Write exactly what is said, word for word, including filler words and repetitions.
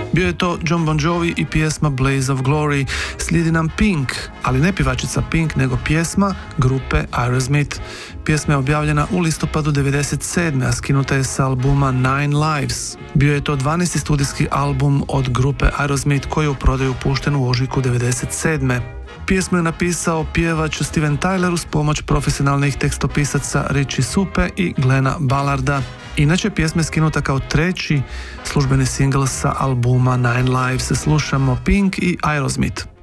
Bio je to Jon Bon Jovi i pjesma Blaze of Glory. Slijedi nam Pink, ali ne pjevačica Pink, nego pjesma grupe Aerosmith. Pjesma je objavljena u listopadu devedeset sedme, a skinuta je s albuma Nine Lives. Bio je to dvanaesti studijski album od grupe Aerosmith koji je u prodaju pušten u ožujku devedeset sedme. Pjesmu je napisao pjevač Steven Tyler uz pomoć profesionalnih tekstopisaca Richie Supe i Glena Ballarda. Inače, pjesma je skinuta kao treći službeni singl sa albuma Nine Lives. Slušamo Pink i Aerosmith.